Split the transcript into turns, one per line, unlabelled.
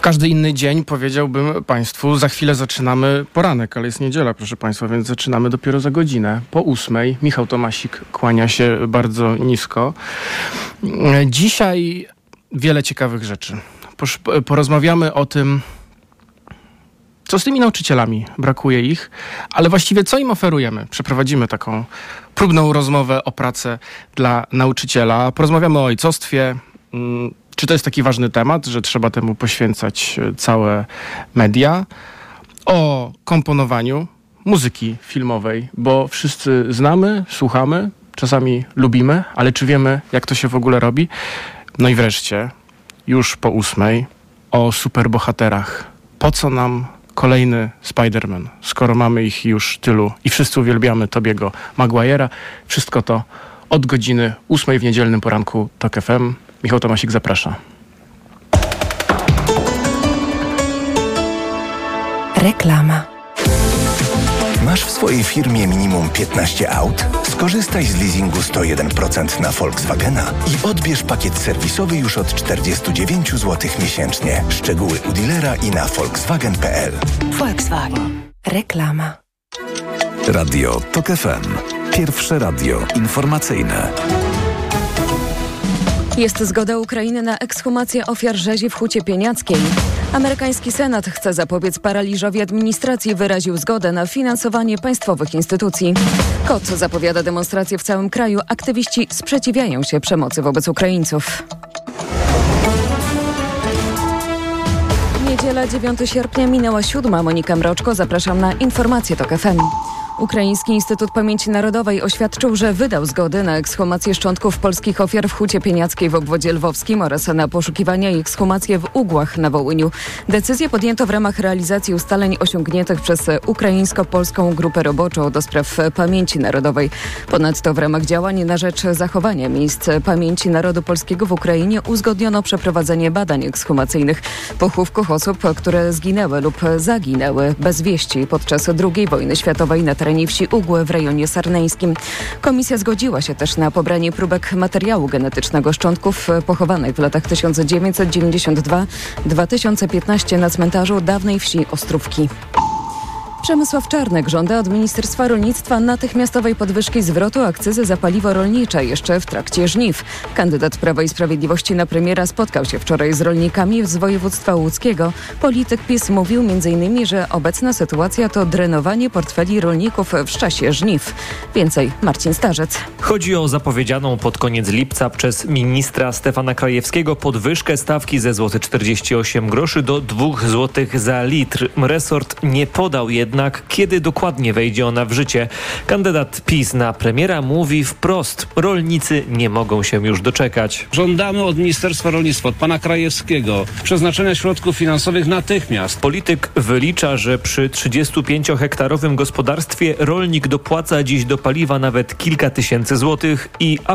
W każdy inny dzień powiedziałbym Państwu, za chwilę zaczynamy poranek, ale jest niedziela, proszę Państwa, więc zaczynamy dopiero za godzinę. Po 8:00. Michał Tomasik kłania się bardzo nisko. Dzisiaj wiele ciekawych rzeczy. Porozmawiamy o tym, co z tymi nauczycielami, brakuje ich, ale właściwie co im oferujemy. Przeprowadzimy taką próbną rozmowę o pracę dla nauczyciela. Porozmawiamy o ojcostwie. Czy to jest taki ważny temat, że trzeba temu poświęcać całe media? O komponowaniu muzyki filmowej, bo wszyscy znamy, słuchamy, czasami lubimy, ale czy wiemy, jak to się w ogóle robi? No i wreszcie, już po 8:00, o superbohaterach. Po co nam kolejny Spider-Man, skoro mamy ich już tylu i wszyscy uwielbiamy Tobiego Maguire'a? Wszystko to od godziny 8:00 w niedzielnym poranku TOK FM. Michał Tomasik zaprasza.
Reklama.
Masz w swojej firmie minimum 15 aut? Skorzystaj z leasingu 101% na Volkswagena i odbierz pakiet serwisowy już od 49 zł miesięcznie. Szczegóły u dealera i na volkswagen.pl.
Volkswagen. Reklama.
Radio TOK FM. Pierwsze radio informacyjne.
Jest zgoda Ukrainy na ekshumację ofiar rzezi w Hucie Pieniackiej. Amerykański Senat chce zapobiec paraliżowi administracji, wyraził zgodę na finansowanie państwowych instytucji. KOT zapowiada demonstracje w całym kraju. Aktywiści sprzeciwiają się przemocy wobec Ukraińców. Niedziela 9 sierpnia minęła 7. Monika Mroczko, zapraszam na informacje TOK FM. Ukraiński Instytut Pamięci Narodowej oświadczył, że wydał zgodę na ekshumację szczątków polskich ofiar w Hucie Pieniackiej w obwodzie lwowskim oraz na poszukiwania i ekshumację w Ugłach na Wołyniu. Decyzję podjęto w ramach realizacji ustaleń osiągniętych przez ukraińsko-polską grupę roboczą do spraw pamięci narodowej. Ponadto w ramach działań na rzecz zachowania miejsc pamięci narodu polskiego w Ukrainie uzgodniono przeprowadzenie badań ekshumacyjnych pochówków osób, które zginęły lub zaginęły bez wieści podczas II wojny światowej na terenie wsi Ugły w rejonie sarneńskim. Komisja zgodziła się też na pobranie próbek materiału genetycznego szczątków pochowanych w latach 1992-2015 na cmentarzu dawnej wsi Ostrówki. Przemysław Czarnek żąda od Ministerstwa Rolnictwa natychmiastowej podwyżki zwrotu akcyzy za paliwo rolnicze jeszcze w trakcie żniw. Kandydat Prawa i Sprawiedliwości na premiera spotkał się wczoraj z rolnikami z województwa łódzkiego. Polityk PiS mówił m.in., że obecna sytuacja to drenowanie portfeli rolników w czasie żniw. Więcej Marcin Starzec.
Chodzi o zapowiedzianą pod koniec lipca przez ministra Stefana Krajewskiego podwyżkę stawki ze 48 groszy do 2 zł za litr. Resort nie podał jednak, kiedy dokładnie wejdzie ona w życie. Kandydat PiS na premiera mówi wprost: rolnicy nie mogą się już doczekać.
Żądamy od Ministerstwa Rolnictwa, od pana Krajewskiego przeznaczenia środków finansowych natychmiast.
Polityk wylicza, że przy 35-hektarowym gospodarstwie rolnik dopłaca dziś do paliwa nawet kilka tysięcy złotych i